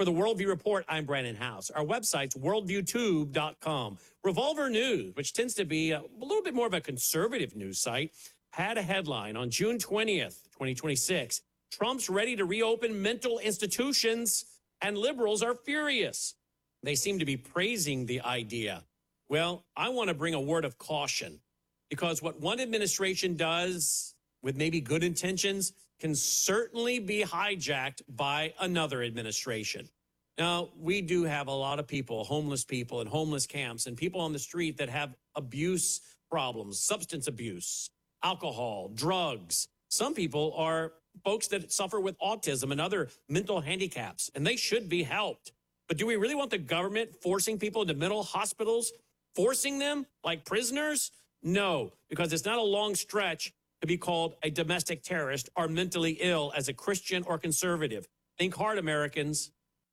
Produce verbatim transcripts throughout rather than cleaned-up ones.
For the Worldview Report, I'm Brandon House. Our website's worldview tube dot com. Revolver News, which tends to be a little bit more of a conservative news site, had a headline on June twentieth, twenty twenty-six. Trump's ready to reopen mental institutions, and liberals are furious. They seem to be praising the idea. Well, I want to bring a word of caution, because what one administration does with maybe good intentions can certainly be hijacked by another administration. Now, we do have a lot of people, homeless people in homeless camps, and people on the street that have abuse problems, substance abuse, alcohol, drugs. Some people are folks that suffer with autism and other mental handicaps, and they should be helped. But do we really want the government forcing people into mental hospitals, forcing them like prisoners? No, because it's not a long stretch to be called a domestic terrorist or mentally ill as a Christian or conservative. Think hard, Americans.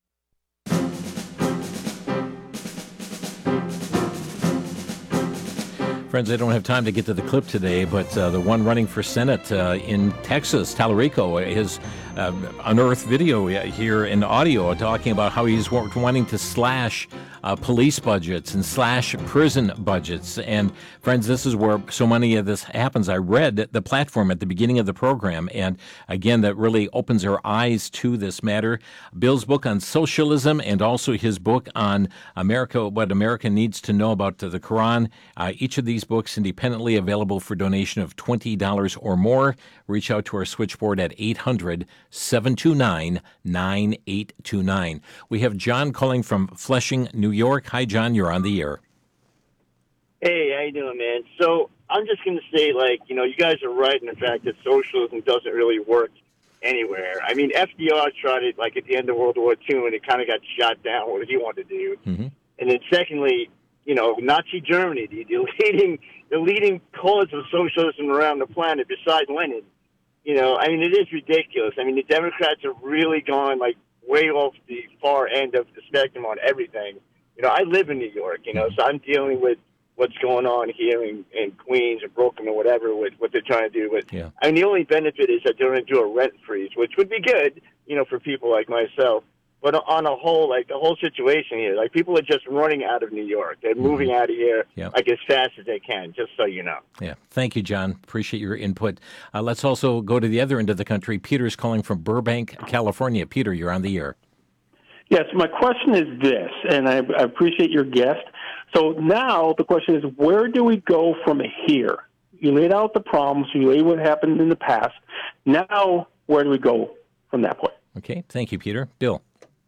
Friends, I don't have time to get to the clip today, but uh, the one running for Senate uh, in Texas, Tallarico, has uh, unearthed video here in audio talking about how he's wanting to slash uh, police budgets and slash prison budgets. And friends, this is where so many of this happens. I read the platform at the beginning of the program, and again, that really opens our eyes to this matter. Bill's book on socialism and also his book on America, what America needs to know about the Quran. Uh, each of these books independently available for donation of twenty dollars or more. Reach out to our switchboard at eight hundred, seven two nine, nine eight two nine. We have John calling from Flushing, New York. Hi, John. You're on the air. Hey, how you doing, man? So I'm just going to say, like, you know, you guys are right in the fact that socialism doesn't really work anywhere. I mean, F D R tried it, like, at the end of World War Two, and it kind of got shot down, what he wanted to do. Mm-hmm. And then secondly, you know, Nazi Germany, the, the leading the leading cause of socialism around the planet besides Lenin. You know, I mean, it is ridiculous. I mean, the Democrats have really gone, like, way off the far end of the spectrum on everything. You know, I live in New York, you know, so I'm dealing with what's going on here in, in Queens or Brooklyn or whatever with what they're trying to do. With, yeah. I mean, the only benefit is that they're going to do a rent freeze, which would be good, you know, for people like myself. But on a whole, like, the whole situation here, like, people are just running out of New York. They're mm-hmm. moving out of here, yep. like, as fast as they can, just so you know. Yeah. Thank you, John. Appreciate your input. Uh, let's also go to the other end of the country. Peter's calling from Burbank, California. Peter, you're on the air. Yes, my question is this, and I, I appreciate your guest. So now the question is, where do we go from here? You laid out the problems. You laid what happened in the past. Now, where do we go from that point? Okay. Thank you, Peter. Bill.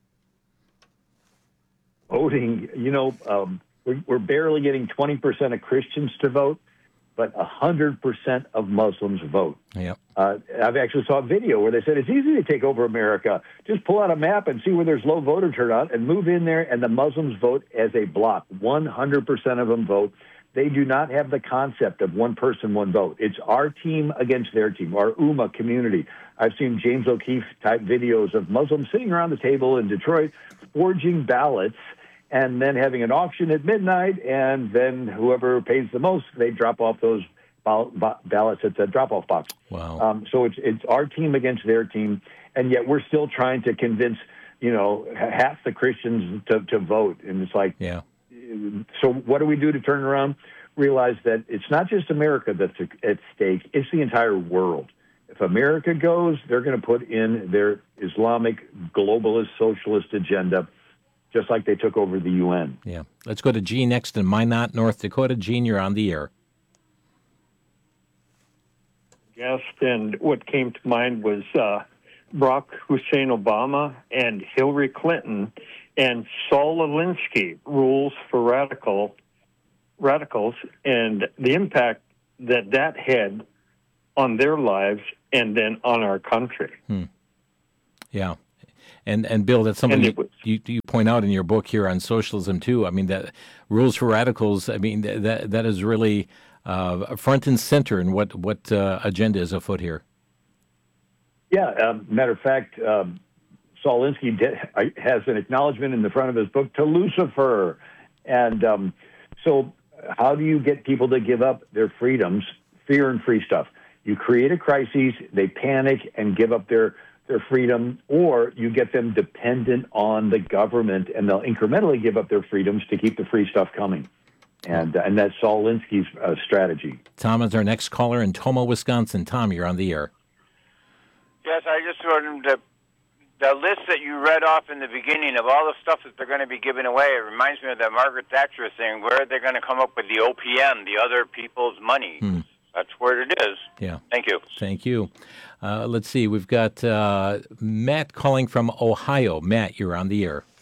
Voting, you know, um, we're, we're barely getting twenty percent of Christians to vote, but one hundred percent of Muslims vote. Yep. Uh, I've actually saw a video where they said it's easy to take over America. Just pull out a map and see where there's low voter turnout and move in there, and the Muslims vote as a block. one hundred percent of them vote. They do not have the concept of one person, one vote. It's our team against their team, our Ummah community. I've seen James O'Keefe-type videos of Muslims sitting around the table in Detroit forging ballots and then having an auction at midnight, and then whoever pays the most, they drop off those ballots at the drop-off box. Wow. Um, so it's it's our team against their team, and yet we're still trying to convince, you know, half the Christians to, to vote. And it's like, yeah. So what do we do to turn around? Realize that it's not just America that's at stake, it's the entire world. If America goes, they're going to put in their Islamic, globalist, socialist agenda, just like they took over the U N. Yeah. Let's go to Gene next in Minot, North Dakota. Gene, you're on the air. Yes, and what came to mind was uh, Barack Hussein Obama and Hillary Clinton and Saul Alinsky, Rules for Radical Radicals, and the impact that that had on their lives and then on our country. Hmm. Yeah. And and Bill, that's something you, you you point out in your book here on socialism too. I mean, that Rules for Radicals. I mean, that that is really uh, front and center in what what uh, agenda is afoot here. Yeah. Um, matter of fact, um, Saul Alinsky did, has an acknowledgement in the front of his book to Lucifer, and um, so how do you get people to give up their freedoms, fear and free stuff? You create a crisis, they panic and give up their their freedom, or you get them dependent on the government, and they'll incrementally give up their freedoms to keep the free stuff coming. And uh, and that's Saul Alinsky's uh, strategy. Tom is our next caller in Tomah, Wisconsin. Tom, you're on the air. Yes, I just wanted to, the list that you read off in the beginning of all the stuff that they're going to be giving away, it reminds me of that Margaret Thatcher thing. Where are they going to come up with the O P M, the other people's money? Hmm. That's where it is. Yeah. Thank you. Thank you. Uh, let's see. We've got uh, Matt calling from Ohio. Matt, you're on the air.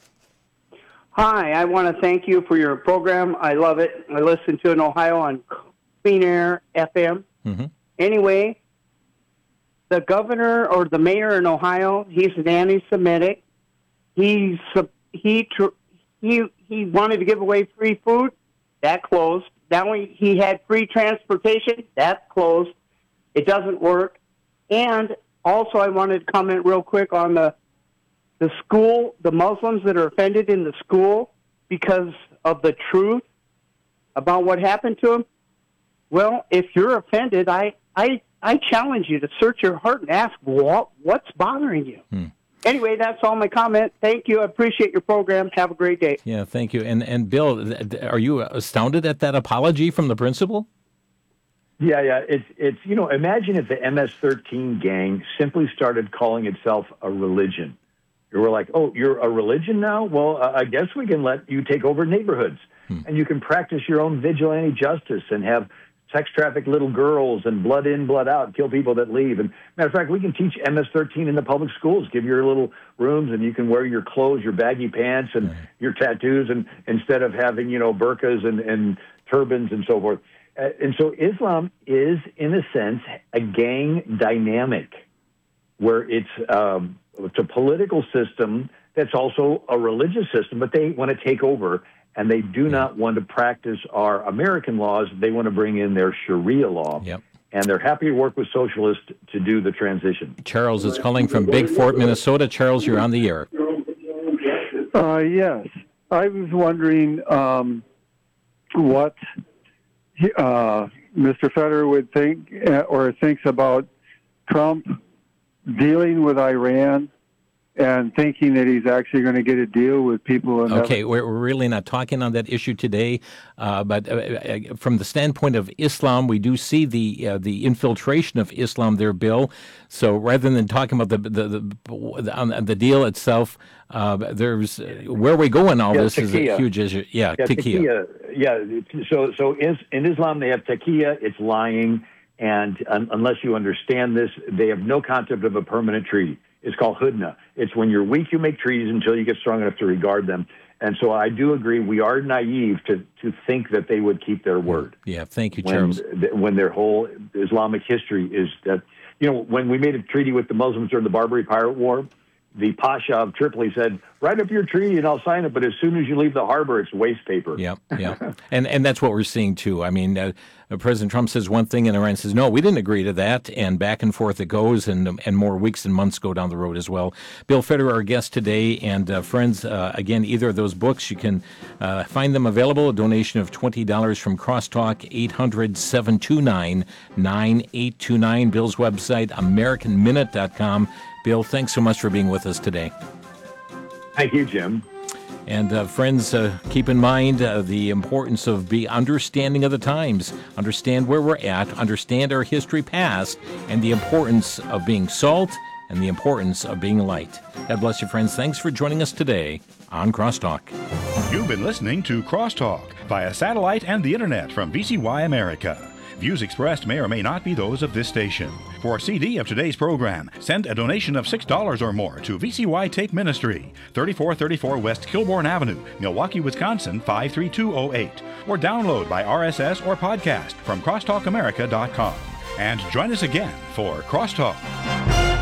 Hi, I want to thank you for your program. I love it. I listen to it in Ohio on Clean Air F M. Mm-hmm. Anyway, the governor or the mayor in Ohio, he's an anti-Semitic. He's he he he wanted to give away free food. That closed. Now he, he had free transportation. That's closed. It doesn't work. And also, I wanted to comment real quick on the the school, the Muslims that are offended in the school because of the truth about what happened to them. Well, if you're offended, I I, I challenge you to search your heart and ask what what's bothering you. Hmm. Anyway, that's all my comment. Thank you. I appreciate your program. Have a great day. Yeah, thank you. And and Bill, are you astounded at that apology from the principal? Yeah, yeah. It's it's you know, imagine if the M S thirteen gang simply started calling itself a religion. You were like, oh, you're a religion now? Well, uh, I guess we can let you take over neighborhoods, hmm. and you can practice your own vigilante justice and have sex trafficked little girls and blood in, blood out, kill people that leave. And matter of fact, we can teach M S thirteen in the public schools. Give your little rooms, and you can wear your clothes, your baggy pants, and right. your tattoos, and instead of having you know burqas and, and turbans and so forth. Uh, and so Islam is, in a sense, a gang dynamic, where it's um, it's a political system that's also a religious system, but they want to take over. And they do not want to practice our American laws. They want to bring in their Sharia law. Yep. And they're happy to work with socialists to do the transition. Charles is calling from Big Fort, Minnesota. Charles, you're on the air. Uh, yes. I was wondering um, what uh, Mister Federer would think uh, or thinks about Trump dealing with Iran and thinking that he's actually going to get a deal with people. In okay, we're, we're really not talking on that issue today, uh, but uh, from the standpoint of Islam, we do see the uh, the infiltration of Islam there, Bill. So rather than talking about the the the, on the deal itself, uh, there's where we go in all yeah, this taqiyya. is a huge issue. Yeah, yeah taqiyya. taqiyya. Yeah, so so in, in Islam they have taqiyya. It's lying, and un, unless you understand this, they have no concept of a permanent treaty. It's called hudna. It's when you're weak, you make treaties until you get strong enough to regard them. And so I do agree, we are naive to, to think that they would keep their word. Yeah, thank you, when, Charles. When their whole Islamic history is that, you know, when we made a treaty with the Muslims during the Barbary Pirate War, the Pasha of Tripoli said, write up your treaty and I'll sign it, but as soon as you leave the harbor, it's waste paper. Yeah, yeah. and and that's what we're seeing, too. I mean, uh, President Trump says one thing and Iran says, no, we didn't agree to that, and back and forth it goes, and and more weeks and months go down the road as well. Bill Federer, our guest today, and uh, friends, uh, again, either of those books, you can uh, find them available, a donation of twenty dollars from Crosstalk, eight hundred, seven two nine, nine eight two nine. Bill's website, american minute dot com. Bill, thanks so much for being with us today. Thank you, Jim. And uh, friends, uh, keep in mind uh, the importance of be understanding of the times, understand where we're at, understand our history past, and the importance of being salt and the importance of being light. God bless you, friends. Thanks for joining us today on Crosstalk. You've been listening to Crosstalk via satellite and the internet from V C Y America. Views expressed may or may not be those of this station. For a C D of today's program, send a donation of six dollars or more to V C Y Take Ministry, thirty-four thirty-four West Kilbourne Avenue, Milwaukee, Wisconsin, five three two oh eight. Or download by R S S or podcast from crosstalk america dot com. And join us again for Crosstalk.